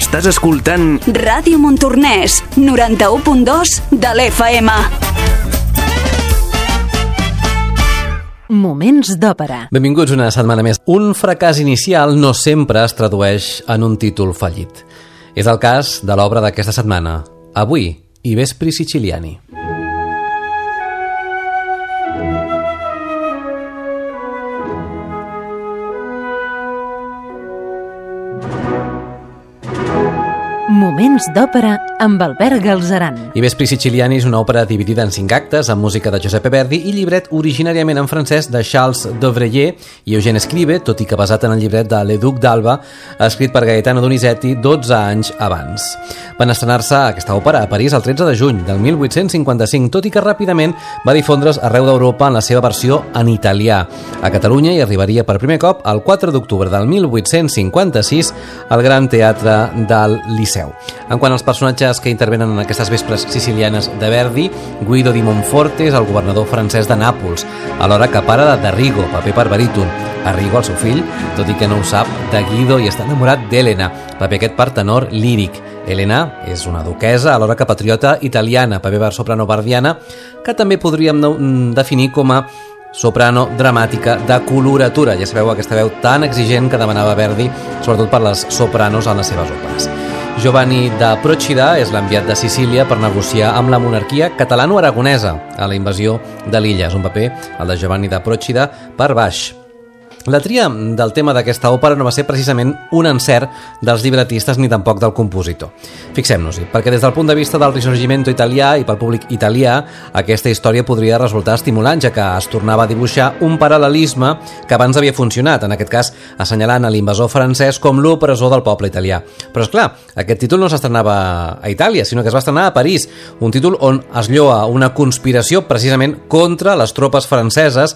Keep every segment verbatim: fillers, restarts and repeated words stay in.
Estàs escoltant Ràdio Montornès, noranta-u punt dos de l'F M. Moments d'òpera. Benvinguts una setmana més. Un fracàs inicial no sempre es tradueix en un títol fallit. És el cas de l'obra d'aquesta setmana. Avui, I Vespri Siciliani. Moments d'òpera amb Albert Galzeran. I Vespri Siciliani és una òpera dividida en cinc actes amb música de Giuseppe Verdi i llibret originàriament en francès de Charles Devreye i Eugène Scribe, tot i que basat en el llibret de Le Duc d'Alba, escrit per Gaetano Donizetti dotze anys abans. Van estrenar-se aquesta òpera a París el tretze de juny del mil vuit-cents cinquanta-cinc, tot i que ràpidament va difondre's arreu d'Europa en la seva versió en italià. A Catalunya hi arribaria per primer cop el quatre d'octubre del mil vuit-cents cinquanta-sis al Gran Teatre del Liceu. En quant als personatges que intervenen en aquestes vespres sicilianes de Verdi, Guido di Monforte és el governador francès de Nàpols, alhora que pare d'Arrigo, paper per baríton. Arrigo, el seu fill, tot i que no ho sap, de Guido i està enamorat d'Elena, paper aquest per tenor líric. Elena és una duquesa, alhora que patriota italiana, paper per soprano verdiana, que també podríem definir com a soprano dramàtica de coloratura. Ja sabeu aquesta veu tan exigent que demanava Verdi, sobretot per les sopranos en les seves òperes. Giovanni da Procida és l'enviat de Sicília per negociar amb la monarquia catalano-aragonesa a la invasió de l'illa. És un paper, el de Giovanni da Procida, per baix. La tria del tema d'aquesta òpera no va ser precisament un encert dels llibretistes ni tampoc del compositor. Fixem-nos-hi, perquè des del punt de vista del Risorgimento italià i pel públic italià, aquesta història podria resultar estimulant, ja que es tornava a dibuixar un paral·lelisme que abans havia funcionat, en aquest cas assenyalant a l'invasor francès com l'opressor del poble italià. Però és clar, aquest títol no s'estrenava a Itàlia, sinó que es va estrenar a París, un títol on es lloa una conspiració precisament contra les tropes franceses.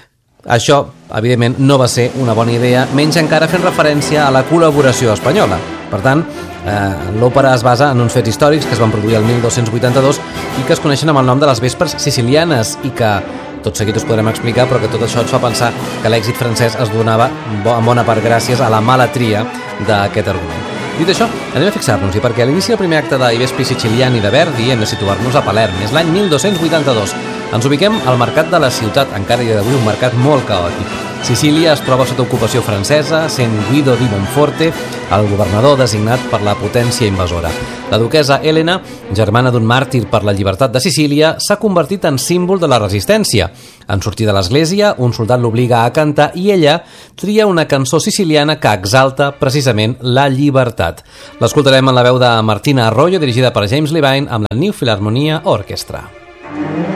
Això, evidentment, no va ser una bona idea, menys encara fent referència a la col·laboració espanyola. Per tant, eh, l'òpera es basa en uns fets històrics que es van produir el mil dos-cents vuitanta-dos i que es coneixen amb el nom de les Vespres Sicilianes i que tot seguit us podrem explicar, però que tot això ens fa pensar que l'èxit francès es donava en bona part gràcies a la mala tria d'aquest argument. Dit això, anem a fixar-nos-hi, perquè a l'inici del primer acte de I Vespri Siciliani de Verdi hem de situar-nos a Palerm. És l'any mil dos-cents vuitanta-dos. Ens ubiquem al mercat de la ciutat, encara i d'avui un mercat molt caòtic. Sicília es troba sota ocupació francesa, sent Guido di Monforte el governador designat per la potència invasora. La duquesa Elena, germana d'un màrtir per la llibertat de Sicília, s'ha convertit en símbol de la resistència. En sortir de l'església, un soldat l'obliga a cantar i ella tria una cançó siciliana que exalta precisament la llibertat. L'escoltarem en la veu de Martina Arroyo, dirigida per James Levine, amb la New Philharmonia Orchestra.